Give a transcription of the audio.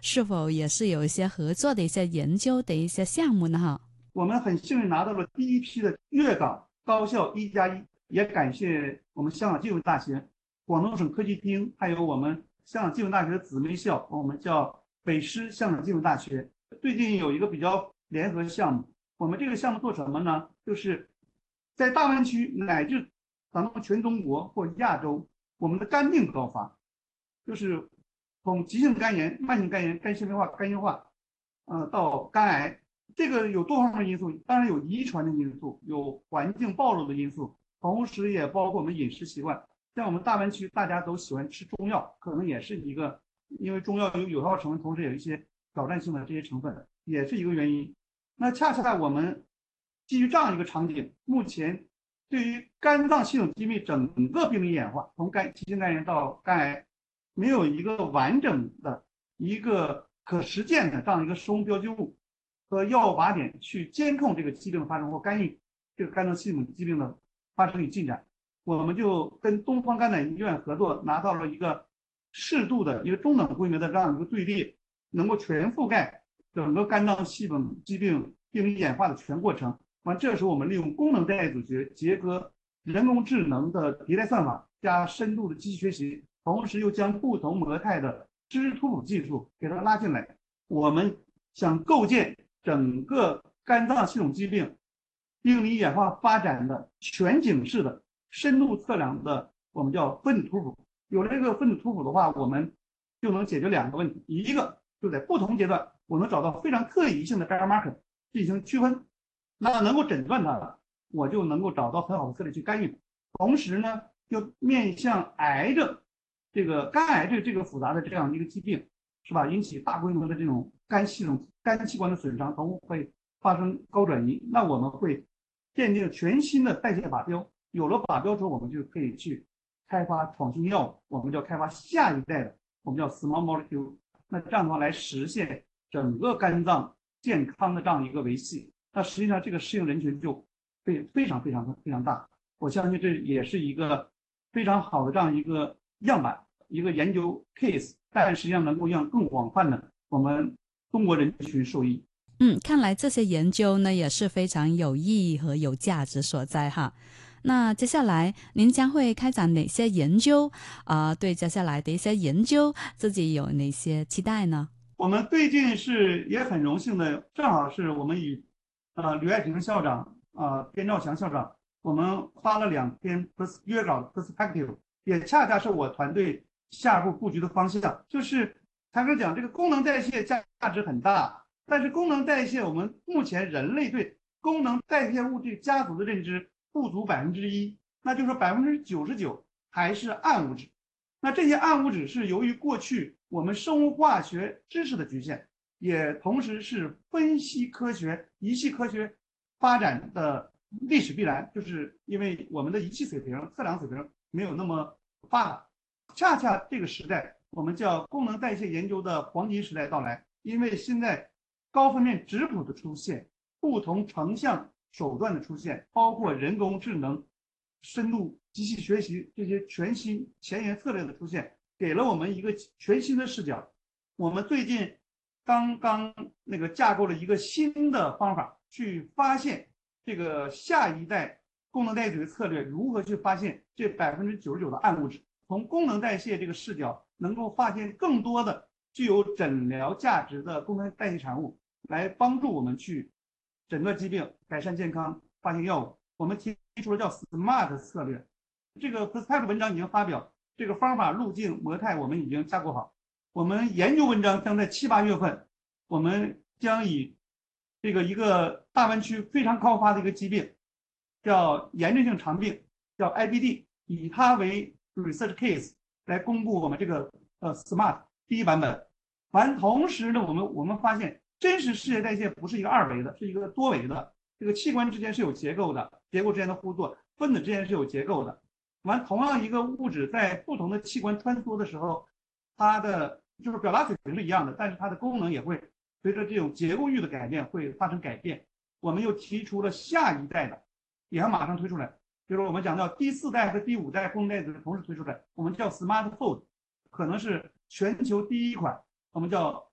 是否也是有一些合作的一些研究的一些项目呢？哈。 我们很幸运拿到了第一批的粤港高校1+1，也感谢我们香港金融大学、广东省科技厅，还有我们香港金融大学的姊妹校，我们叫北师香港金融大学。最近有一个比较联合项目，我们这个项目做什么呢？就是在大湾区乃至咱们全中国或亚洲，我们的肝病高发，就是从急性肝炎、慢性肝炎、肝纤维化、肝硬化，到肝癌。这个有多方面因素，当然有遗传的因素，有环境暴露的因素，同时也包括我们饮食习惯。像我们大湾区大家都喜欢吃中药，可能也是一个，因为中药有有效成分，同时有一些挑战性的这些成分，也是一个原因。那恰恰我们基于这样一个场景，目前对于肝脏系统疾病整个病理演化，从急性肝炎到肝癌，没有一个完整的一个可实践的这样一个生物标记物和药物靶点去监控这个疾病的发生或干预这个肝脏系统疾病的发生与进展。我们就跟东方肝胆医院合作，拿到了一个适度的一个中等规模的这样一个队列，能够全覆盖整个肝脏系统疾病病理演化的全过程。完，这时候我们利用功能带组学结合人工智能的迭代算法加深度的机器学习，同时又将不同模态的知识图谱技术给它拉进来。我们想构建整个肝脏系统疾病病理演化发展的全景式的深度测量的，我们叫分子图谱。有了这个分子图谱的话，我们就能解决两个问题：一个就在不同阶段，我能找到非常特异性的 biomarker 进行区分，那能够诊断它了，我就能够找到很好的策略去干预。同时呢，又面向癌症，这个肝癌这个复杂的这样一个疾病，是吧？引起大规模的这种肝系统、肝器官的损伤，同会发生高转移。那我们会奠定全新的代谢靶标，有了靶标之后，我们就可以去开发创新药物，我们叫开发下一代的，我们叫 small molecule。那这样的话来实现整个肝脏健康的这样一个维系。那实际上这个适应人群就非常大。我相信这也是一个非常好的这样一个样板，一个研究 case， 但实际上能够让更广泛的我们中国人群受益。 看来这些研究呢也是非常有意义和有价值所在哈。那接下来您将会开展哪些研究？对接下来的一些研究，自己有哪些期待呢？ 我们最近是也很荣幸的，正好是我们与吕爱婷校长边兆强校长，我们发了2篇约稿 perspective， 也恰恰是我团队下一步布局的方向。就是坦率讲，这个功能代谢价值很大，但是功能代谢我们目前人类对功能代谢物质家族的认知不足1%，那就是说99%还是暗物质。那这些暗物质是由于过去我们生物化学知识的局限，也同时是分析科学、仪器科学发展的历史必然，就是因为我们的仪器水平、测量水平没有那么发达。恰恰这个时代，我们叫功能代谢研究的黄金时代到来，因为现在高分辨质谱的出现，不同成像手段的出现，包括人工智能、深度机器学习这些全新前沿策略的出现，给了我们一个全新的视角。我们最近刚刚架构了一个新的方法，去发现这个下一代功能代谢的策略如何去发现这99%的暗物质，从功能代谢这个视角，能够发现更多的具有诊疗价值的功能代谢产物，来帮助我们去诊断疾病、改善健康、发现药物。我们提出了叫 SMART 策略，这个 prospect 文章已经发表，这个方法、路径、模态我们已经架构好。我们研究文章将在7、8月份，我们将以这个一个大湾区非常高发的一个疾病，叫炎症性肠病，叫 IBD， 以它为 research case 来公布我们这个SMART 第一版本。完，同时呢，我们发现真实世界代谢不是一个2维的，是一个多维的。这个器官之间是有结构的，结构之间的互作，分子之间是有结构的。完，同样一个物质在不同的器官穿梭的时候，它的就是表达水平是一样的，但是它的功能也会随着这种结构域的改变会发生改变。我们又提出了下一代的，也要马上推出来，就是我们讲到第4代和第5代功能代谢同时推出来，我们叫 SmartFold， 可能是全球第一款，我们叫